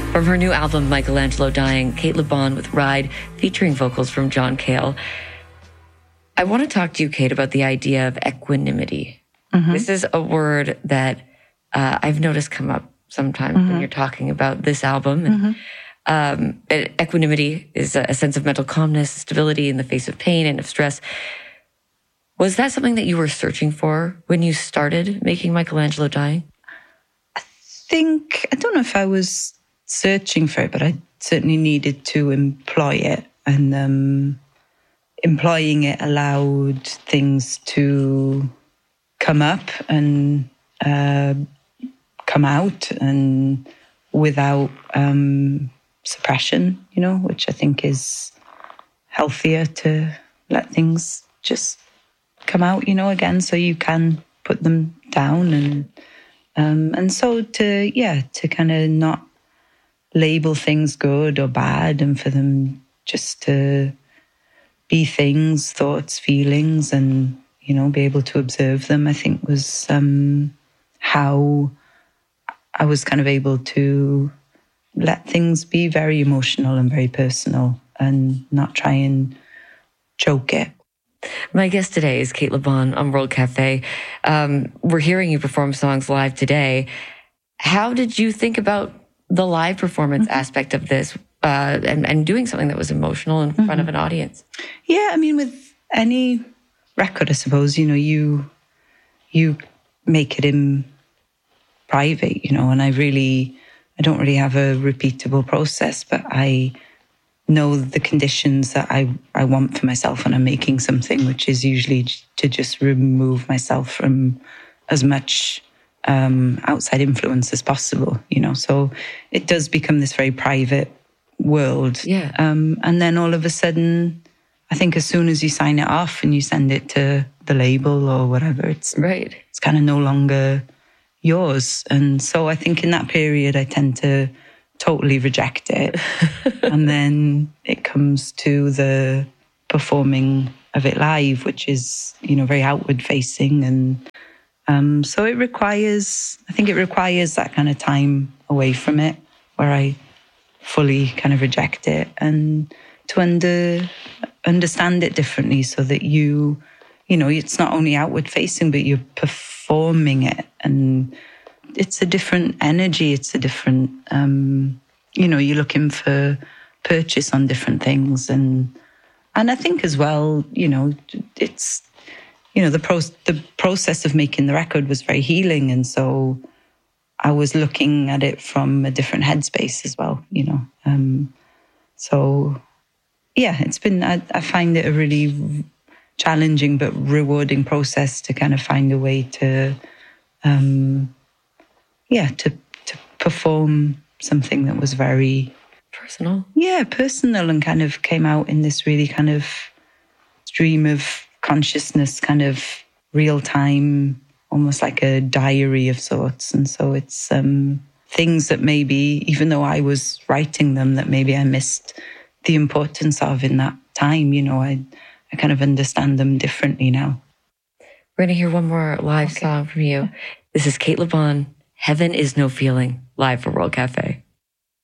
From her new album, Michelangelo Dying, Cate Le Bon with Ride, featuring vocals from John Cale. I want to talk to you, Cate, about the idea of equanimity. Mm-hmm. This is a word that I've noticed come up sometimes when you're talking about this album. And, equanimity is a sense of mental calmness, stability in the face of pain and of stress. Was that something that you were searching for when you started making Michelangelo Dying? I don't know if I was searching for it, but I certainly needed to employ it. And employing it allowed things to come up and come out, and without suppression, which I think is healthier, to let things just come out, again, so you can put them down. And so to kind of not label things good or bad, and for them just to be things, thoughts, feelings, and, be able to observe them, I think was how I was kind of able to let things be very emotional and very personal and not try and choke it. My guest today is Cate Le Bon on World Cafe. We're hearing you perform songs live today. How did you think about the live performance aspect of this and doing something that was emotional in front of an audience? Yeah, I mean, with any record, I suppose, you make it in private, and I don't really have a repeatable process, but I know the conditions that I want for myself when I'm making something, which is usually to just remove myself from as much outside influence as possible, so it does become this very private world. Yeah. And then all of a sudden, I think as soon as you sign it off and you send it to the label or whatever, it's kind of no longer yours. And so I think in that period, I tend to totally reject it. And then it comes to the performing of it live, which is, very outward facing. And so it requires that kind of time away from it, where I fully kind of reject it, and to understand it differently, so that it's not only outward facing, but you're performing it. And it's a different energy. It's a different, you're looking for purchase on different things. And I think as well, it's, the process of making the record was very healing. And so I was looking at it from a different headspace as well, so yeah, it's been, I find it a really challenging but rewarding process to kind of find a way to perform something that was very personal. Yeah, personal, and kind of came out in this really kind of stream of consciousness, kind of real time, almost like a diary of sorts. And so it's things that maybe, even though I was writing them, that maybe I missed the importance of in that time. I kind of understand them differently now. We're going to hear one more live song from you. This is Cate Le Bon, Heaven Is No Feeling, live for World Cafe.